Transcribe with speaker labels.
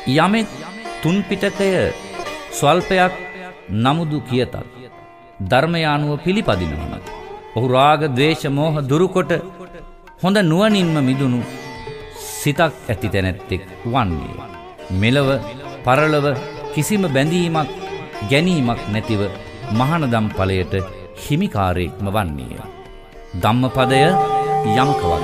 Speaker 1: යමෙක් තුන් පිටකය ස්වල්පයක් නමුදු කියතත් ධර්මය අනුව පිළිපදිනවන ඔහු රාග ද්වේෂ මෝහ දුරුකොට හොඳ නුවණින්ම මිදුණු සිතක් ඇති තැනැත්තෙක් වන්නේ. මෙලව පරලව කිසිම බැඳීමක් ගැනීමක් නැතිව මහානදම් ඵලයට හිමිකාරයෙක්ම වන්නේය. ධම්මපදය යමකවත්